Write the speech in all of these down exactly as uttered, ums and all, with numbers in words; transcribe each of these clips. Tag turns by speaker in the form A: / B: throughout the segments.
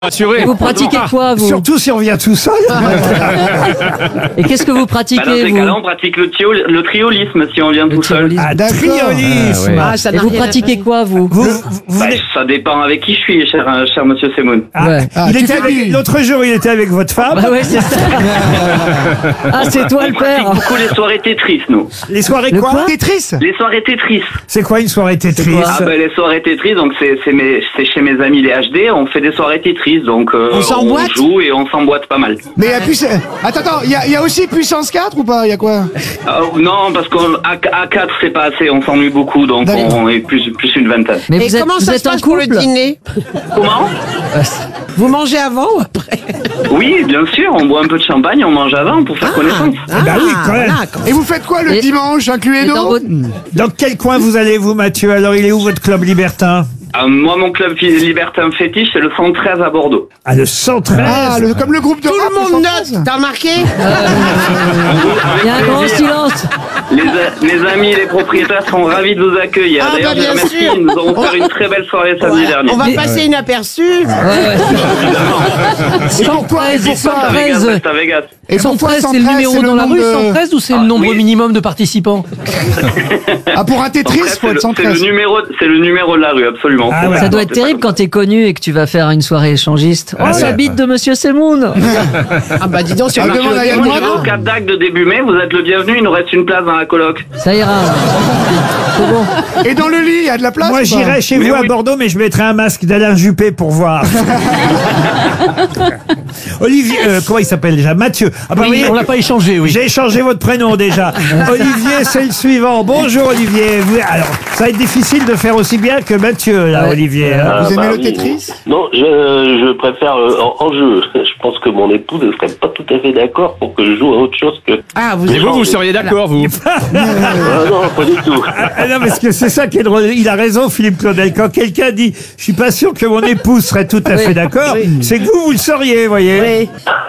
A: Assuré.
B: Vous pratiquez quoi, vous?
C: Surtout si on vient tout seul.
B: Et qu'est-ce que vous pratiquez,
D: bah dans ces
B: vous?
D: cas-là, on pratique le, trio, le triolisme si on vient
B: Le
D: tout seul.
B: triolisme.
C: Ah, d'accord. Triolisme.
A: Ah, ouais.
E: Ah, ça
B: Et
E: n'a
B: vous
E: rien à
B: pratiquez
E: faire.
B: quoi, vous?
C: Vous, vous
D: Bah,
C: venez-
D: ça dépend avec qui je suis, cher, euh, cher monsieur Semoun.
C: Ah,
B: Ouais.
C: ah, il était avec- l'autre jour, il était avec votre femme.
B: Bah ouais, c'est ça. Ah, c'est toi le
D: On pratique
B: père.
D: beaucoup les soirées Tetris, nous.
C: Les soirées
B: Le
C: quoi,
B: quoi
C: Tetris.
D: Les soirées Tetris.
C: C'est quoi une soirée Tetris?
B: quoi
D: Ah ben les soirées Tetris, donc c'est c'est mes c'est chez mes amis les H D, on fait des soirées Tetris, donc euh,
E: On s'emboîte
D: joue et on s'emboîte pas mal.
F: Mais il y a plus... Attends, attends, il y, a- il y a aussi puissance quatre ou pas? Il y a quoi?
D: Euh, non, parce qu'à quatre c'est pas assez, on s'ennuie beaucoup, donc
F: D'accord.
D: on est plus plus une vingtaine.
B: Mais
E: Et
B: vous êtes,
E: comment
B: vous
E: ça
B: êtes
E: se
B: en
E: passe pour le
B: couple?
E: dîner?
D: Comment?
E: Vous mangez avant ou après?
D: Oui, bien sûr, on boit un peu de champagne, on mange avant pour faire connaissance.
C: bah oui, quand même.
E: d'accord.
F: Et vous faites quoi le
B: Et-
F: dimanche, inclus
B: Et dans
F: Edo?
B: votre-
C: Dans quel coin vous allez, vous, Mathieu? Alors, il est où votre club libertin?
D: Euh, moi, mon club libertin fétiche, c'est le cent treize à Bordeaux.
C: Ah, le cent treize.
F: Ah, le- comme le groupe de
E: Tout
F: rap,
E: le monde
F: cent
E: note,
F: treize.
E: t'as remarqué?
B: Il y a un grand silence.
D: Les, a- les amis et les propriétaires seront ravis de vous accueillir.
E: Ah,
D: D'ailleurs,
E: bah, bien
D: je remercie,
E: sûr.
D: nous allons
E: On
D: faire
E: va-
D: une très belle soirée samedi dernier.
E: On va passer inaperçu.
B: cent treize,
D: Reste à Vegas,
B: cent treize.
D: reste à Vegas.
F: Et pourquoi
G: cent treize, c'est le
F: cent treize,
G: numéro dans la
F: nom
G: rue,
F: de-
G: cent treize, ou c'est
D: Ah,
G: le nombre
D: oui.
G: minimum de participants?
F: Ah, pour un Tetris,
D: Après,
F: faut
D: c'est
F: être
D: le,
F: cent
D: c'est le
F: treize.
D: numéro, c'est le numéro de la rue, absolument.
C: Ah
D: Faut
C: ouais.
D: faire
B: Ça doit
D: ça,
B: être
D: c'est
B: terrible
D: pas
B: quand t'es connu et que tu vas faire une soirée échangiste. Oh,
C: Ah,
B: la
C: ouais.
B: bite de Monsieur Semoun.
E: Ah bah dis donc, c'est
F: Ah,
E: marqué
F: demande
E: au
F: à
E: témoin.
F: Yannick.
D: comme ça. Au Cap d'Agde de début mai, vous êtes le bienvenu, il nous reste une place dans la coloc.
B: Ça ira. C'est bon.
F: Et dans le lit, il y a de la place?
C: Moi,
F: ou pas?
C: j'irai chez
D: Mais
C: vous à
D: oui.
C: Bordeaux, mais je mettrai un masque d'Alain Juppé pour voir. Olivier, euh, comment il s'appelle déjà? Mathieu. Ah bah,
G: Oui,
C: vous voyez,
G: on l'a pas échangé, oui.
C: j'ai échangé votre prénom déjà. Olivier, c'est le suivant. Bonjour Olivier. Vous- alors, ça va être difficile de faire aussi bien que Mathieu, là,
B: Ouais.
C: Olivier. hein.
F: Vous aimez
H: bah
F: le
H: oui.
F: Tetris?
H: Non, je, je préfère euh, en, en jeu. Je pense que mon épouse ne serait pas tout à fait d'accord pour que je joue à autre chose que...
E: Ah, vous
A: Et vous, vous seriez d'accord, vous?
H: Ah non, pas du tout.
C: Ah non, parce que c'est ça qui est drôle. Il a raison, Philippe Claudel. Quand quelqu'un dit « Je suis pas sûr que mon épouse serait tout à fait d'accord c'est que vous, vous le sauriez, voyez.
E: Oui.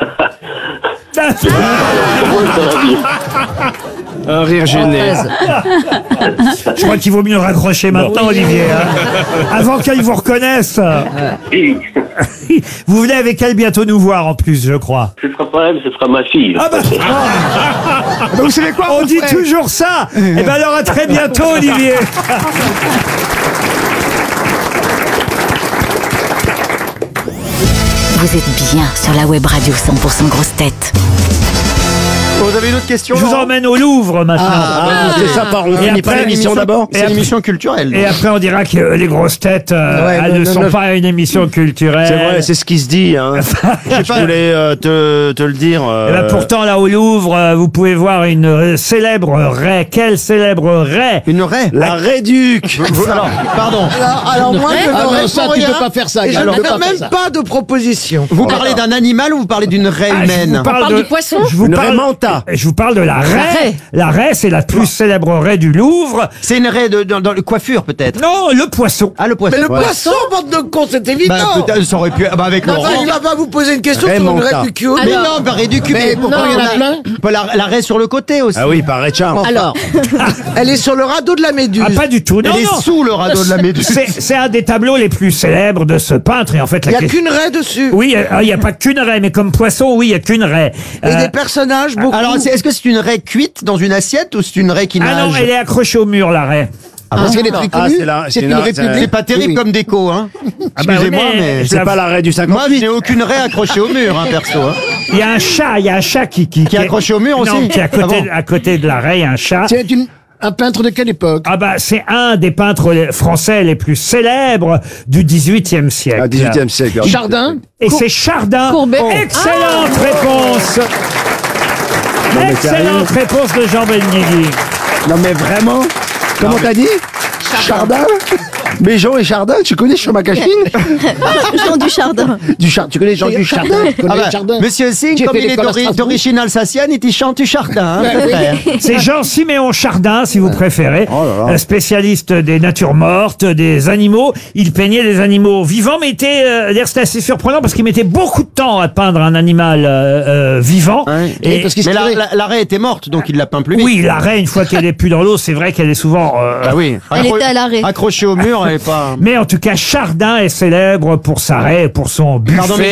H: Moi, ça va bien.
A: Un rire gêné.
C: Je crois qu'il vaut mieux raccrocher maintenant, Olivier. hein. Avant qu'elle vous reconnaisse.
H: Et
C: Vous venez avec elle bientôt nous voir, en plus, je crois.
H: ce sera pas elle, ce sera ma fille.
C: Ah bah,
F: Ah, bah, vous savez quoi?
C: on
F: mon
C: dit
F: frère
C: toujours ça. Eh ben alors, à très bientôt, Olivier.
I: Vous êtes bien sur la web radio cent pour cent grosse tête.
A: Vous avez une autre question?
C: Je vous emmène au Louvre, maintenant.
G: Ah, c'est ça, par on
C: Et
G: finit
C: après,
G: pas l'émission d'abord?
C: et après-
A: émission culturelle.
C: Et après, on dira que les grosses têtes, euh,
G: Ouais,
C: elles
G: non,
C: ne
G: non,
C: sont
G: non.
C: pas une émission culturelle.
G: C'est vrai, c'est ce qui se dit. Hein. Je voulais euh, te, te le dire. euh,
C: Eh ben, pourtant, là, au Louvre, euh, vous pouvez voir une euh, célèbre raie. Quelle célèbre raie?
G: Une raie La raie duc. Alors, pardon.
E: Alors, alors moi, je
G: Ah
E: ne
G: non,
E: réponds
G: ça, tu
E: rien.
G: peux pas faire ça,
E: Et je
G: alors,
E: ne
G: tu peux
E: fais
G: pas faire
E: même
G: ça.
E: pas de proposition.
G: Vous parlez d'un animal ou vous parlez d'une raie
C: Ah, je
G: humaine
C: vous parle
B: parle
C: de-
B: du poisson.
C: Je vous
G: Une
C: parle,
G: raie manta.
C: Je vous parle de la raie.
B: raie.
C: La raie, c'est la plus célèbre raie du Louvre.
G: C'est une raie de, dans, dans le coiffure peut-être.
C: Non, le poisson.
G: Ah, le poisson.
E: Mais le
G: Voilà.
E: poisson, bande de cons, c'est évident.
G: Bah, peut-être, ça aurait pu. Ah, bah, avec
E: Non,
G: Laurent.
E: non, il va pas vous poser une question
G: Raie
E: sur une
G: Manta.
E: raie du cul.
G: Mais non, bah, raie du cul.
E: Mais pourquoi il y en a plein?
G: La, la raie sur le côté aussi. Ah oui, par raie de charme.
E: Alors, elle est sur le radeau de la méduse.
C: Ah, pas du tout. Non,
G: Elle est
C: non.
G: sous le radeau de la méduse.
C: C'est c'est un des tableaux les plus célèbres de ce peintre. Et en fait,
E: Il
C: la
E: n'y a
C: question-
E: qu'une raie dessus.
C: Oui, euh, il n'y a pas qu'une raie, mais comme poisson, oui, il n'y a qu'une raie.
E: Et
C: Euh,
E: des personnages, beaucoup.
G: Alors, c'est- est-ce que c'est une raie cuite dans une assiette ou c'est une raie qui nage?
C: Ah non, elle est accrochée au mur, la raie.
G: Parce qu'elle est plus connue. C'est une république. C'est pas terrible comme déco, hein.
C: Ah bah,
G: Excusez-moi,
C: oui,
G: mais
C: je
G: c'est
C: la-
G: pas la raie du cinquante. Moi, je n'ai aucune raie accrochée au mur, hein, perso. Hein.
C: Il y a un chat, il y a un chat qui... Qui,
G: Qui est accroché au mur
C: non,
G: aussi
C: qui est à côté,
G: Ah bon
C: à côté de la raie, il y a un chat.
F: C'est une- un peintre de quelle époque?
C: Ah bah, c'est un des peintres les- français les plus célèbres du dix-huitième siècle.
G: Ah, dix-huitième siècle.
F: Chardin?
C: Et c'est Chardin.
B: Courbet.
C: Oh. Excellente réponse.
G: mais
C: Excellente réponse de Jean Benguigui.
G: Non, mais vraiment? Comment t'as dit? Chardin? Mais Jean et Chardin, tu connais Chomacachine?
I: Jean du Chardin.
G: Du char... Tu connais Jean du Chardin?
F: connais
G: Ah bah,
F: Chardin.
G: Monsieur Singh,
F: J'ai
G: comme
F: fait
G: il est
F: l'école à
G: d'ori-
F: Strasbourg.
G: d'origine alsacienne, il dit chante du Chardin, hein, frère.
C: C'est Jean-Siméon Chardin, si vous préférez,
G: Oh là là.
C: un spécialiste des natures mortes, des animaux. Il peignait des animaux vivants, mais était, euh, d'ailleurs, c'était assez surprenant parce qu'il mettait beaucoup de temps à peindre un animal euh, euh, vivant.
G: Ouais.
C: Et,
F: parce qu'il se
G: Mais la,
F: tirait.
G: la, la raie était morte, donc il l'a peint plus vite.
C: oui, la raie, une fois qu'elle est plus dans l'eau, c'est vrai qu'elle est souvent euh,
G: Ah oui.
I: Elle
G: Accro-
I: était à l'arrêt.
G: Accrochée au mur,
E: Non, elle est pas...
C: Mais en tout cas, Chardin est célèbre pour sa raie, pour son buffet.
E: Pardon, mais